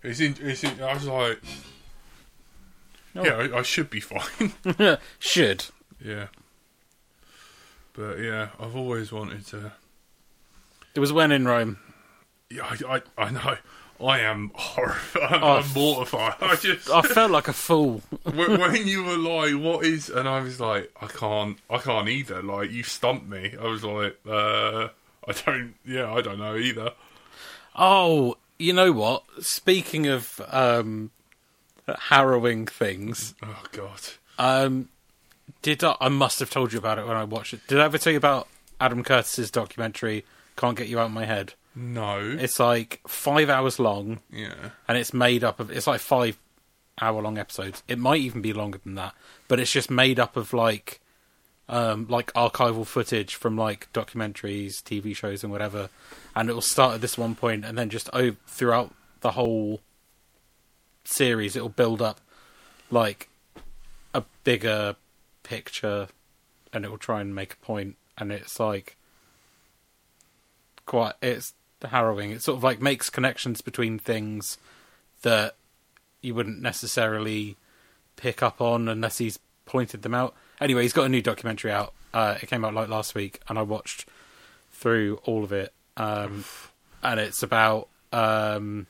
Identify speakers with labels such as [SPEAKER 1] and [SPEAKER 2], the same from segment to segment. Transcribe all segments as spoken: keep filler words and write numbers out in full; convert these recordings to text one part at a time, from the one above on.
[SPEAKER 1] It's in, it's in, I was like,
[SPEAKER 2] Oh.
[SPEAKER 1] yeah, I, I should be fine.
[SPEAKER 2] Should.
[SPEAKER 1] Yeah. But yeah, I've always wanted to.
[SPEAKER 2] It was when in Rome.
[SPEAKER 1] Yeah, I, I, I know. I am horrified. I'm,
[SPEAKER 2] Oh,
[SPEAKER 1] I'm mortified. I just.
[SPEAKER 2] I felt like a fool.
[SPEAKER 1] when, when you were like, "What is?" and I was like, "I can't. I can't either." Like you stumped me. I was like, uh, "I don't. Yeah, I don't know either."
[SPEAKER 2] Oh, you know what? Speaking of um, harrowing things,
[SPEAKER 1] Oh God.
[SPEAKER 2] um, did I, I must have told you about it when I watched it. Did I ever tell you about Adam Curtis's documentary, Can't Get You Out of My Head?
[SPEAKER 1] No.
[SPEAKER 2] It's like five hours long,
[SPEAKER 1] Yeah.
[SPEAKER 2] and it's made up of, it's like five hour long episodes. It might even be longer than that, but it's just made up of like, um, like archival footage from like documentaries, T V shows and whatever. And it will start at this one point and then just oh, throughout the whole series, it will build up like a bigger picture and it will try and make a point. And it's like quite, it's harrowing. It sort of like makes connections between things that you wouldn't necessarily pick up on unless he's pointed them out. Anyway, he's got a new documentary out. Uh, it came out like last week and I watched through all of it. Um, and it's about um,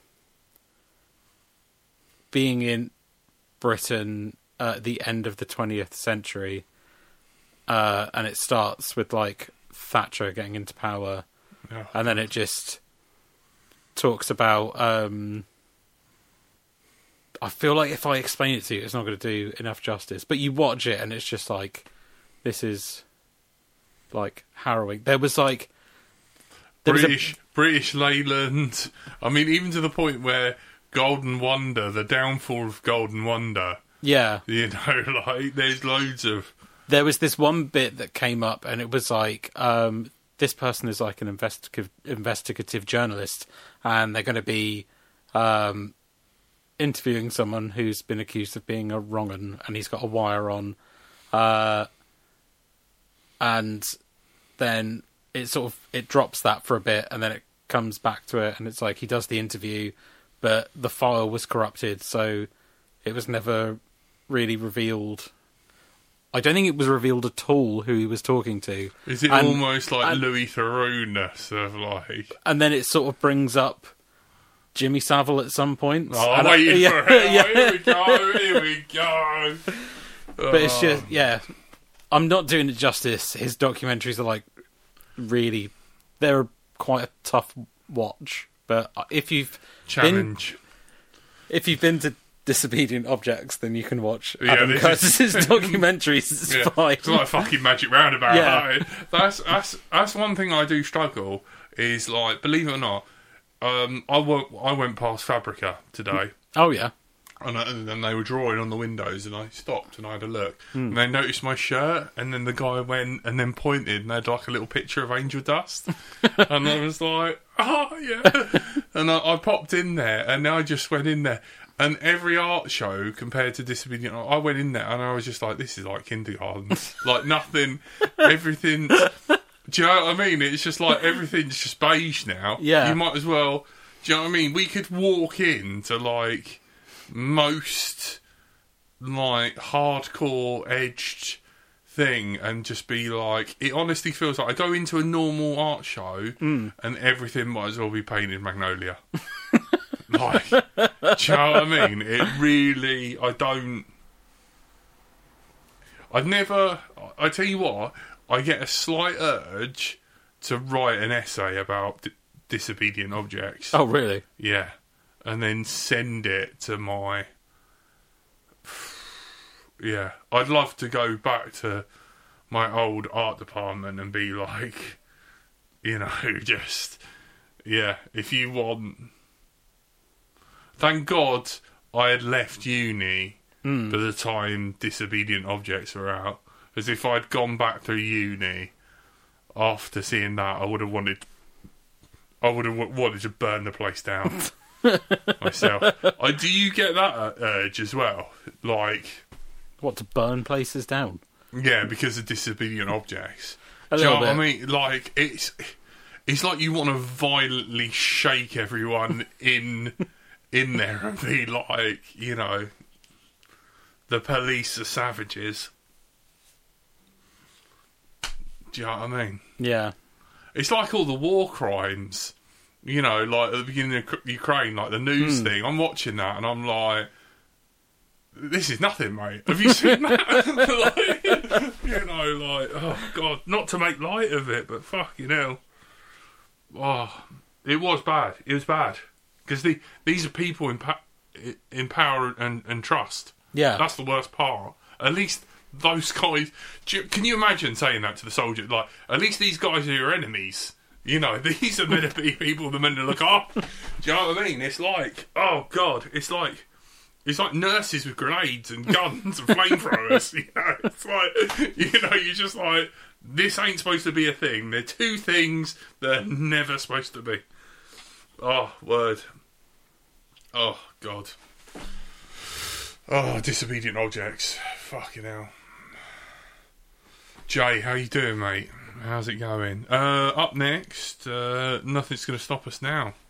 [SPEAKER 2] being in Britain at the end of the twentieth century. Uh, and it starts with like Thatcher getting into power.
[SPEAKER 1] Oh.
[SPEAKER 2] And then it just talks about... Um, I feel like if I explain it to you, it's not going to do enough justice. But you watch it and it's just like, this is like harrowing. There was like... There
[SPEAKER 1] British,
[SPEAKER 2] was a...
[SPEAKER 1] British Leyland. I mean, even to the point where Golden Wonder, the downfall of Golden Wonder.
[SPEAKER 2] Yeah.
[SPEAKER 1] You know, like, there's loads of...
[SPEAKER 2] There was this one bit that came up, and it was like, um, this person is like an investigative, investigative journalist, and they're going to be um, interviewing someone who's been accused of being a wrong-un, and he's got a wire on. Uh, and then... it sort of, it drops that for a bit and then it comes back to it and it's like he does the interview but the file was corrupted so it was never really revealed. I don't think it was revealed at all who he was talking to.
[SPEAKER 1] Is it
[SPEAKER 2] and,
[SPEAKER 1] almost like
[SPEAKER 2] and,
[SPEAKER 1] Louis Theroux-ness of like...
[SPEAKER 2] And then it sort of brings up Jimmy Savile at some point.
[SPEAKER 1] Oh, I'm waiting
[SPEAKER 2] I,
[SPEAKER 1] for it.
[SPEAKER 2] yeah.
[SPEAKER 1] Oh, here we go, here we go.
[SPEAKER 2] But it's just, yeah, I'm not doing it justice. His documentaries are like really, they're quite a tough watch. But if you've
[SPEAKER 1] Challenge.
[SPEAKER 2] been, if you've been to Disobedient Objects, then you can watch
[SPEAKER 1] Yeah,
[SPEAKER 2] Adam
[SPEAKER 1] this
[SPEAKER 2] Curtis's
[SPEAKER 1] is-
[SPEAKER 2] documentaries. It's
[SPEAKER 1] Yeah,
[SPEAKER 2] fine.
[SPEAKER 1] it's like fucking Magic Roundabout.
[SPEAKER 2] Yeah.
[SPEAKER 1] Right? That's that's that's one thing I do struggle is like, believe it or not, um, I went I went past Fabrica today.
[SPEAKER 2] Oh yeah.
[SPEAKER 1] And, I, and then they were drawing on the windows, and I stopped and I had a look.
[SPEAKER 2] Hmm.
[SPEAKER 1] And they noticed my shirt, and then the guy went and then pointed, and they had like a little picture of Angel Dust. And I was like, oh, yeah. And I, I popped in there, and I just went in there. And every art show compared to Disobedient, I went in there, and I was just like, this is like kindergarten. Like nothing, everything. Do you know what I mean? It's just like everything's just beige now.
[SPEAKER 2] Yeah.
[SPEAKER 1] You might as well, do you know what I mean? We could walk into like... most like hardcore edged thing and just be like, it honestly feels like I go into a normal art show
[SPEAKER 2] mm.
[SPEAKER 1] and everything might as well be painted magnolia. Like, do you know what I mean? It really, I don't, I've never, I tell you what, I get a slight urge to write an essay about d- disobedient objects.
[SPEAKER 2] Oh really?
[SPEAKER 1] Yeah. And then send it to my... Yeah. I'd love to go back to my old art department and be like, you know, just... Yeah, if you want... Thank God I had left uni
[SPEAKER 2] mm.
[SPEAKER 1] by the time Disobedient Objects were out. Because if I'd gone back through uni after seeing that, I would have wanted... I would have w- wanted to burn the place down. Myself. I, do you get that urge as well? Like,
[SPEAKER 2] what, to burn places down?
[SPEAKER 1] yeah, because of Disobedient Objects.
[SPEAKER 2] A
[SPEAKER 1] Do you know
[SPEAKER 2] little
[SPEAKER 1] what I
[SPEAKER 2] bit.
[SPEAKER 1] mean? Like, it's it's like you want to violently shake everyone in in there and be like, you know, the police are savages. Do you know what I mean?
[SPEAKER 2] Yeah.
[SPEAKER 1] It's like all the war crimes, you know, like at the beginning of Ukraine, like the news mm. thing. I'm watching that and I'm like, this is nothing, mate. Have you seen that? Like, you know, like, oh, God, not to make light of it, but fucking hell. Oh, it was bad. It was bad. Because the, these are people in, pa- in power and, and trust.
[SPEAKER 2] Yeah.
[SPEAKER 1] That's the worst part. At least those guys... You, can you imagine saying that to the soldier? Like, at least these guys are your enemies. You know, these are meant to be people that are meant to look up. Do you know what I mean? It's like, oh, God, it's like... It's like nurses with grenades and guns and flamethrowers, you know. It's like, you know, you're just like, this ain't supposed to be a thing. They're two things that are never supposed to be. Oh, word. Oh, God. Oh, disobedient objects. Fucking hell. Jay, how you doing, mate? How's it going? Uh, up next, uh, Nothing's Gonna Stop Us Now.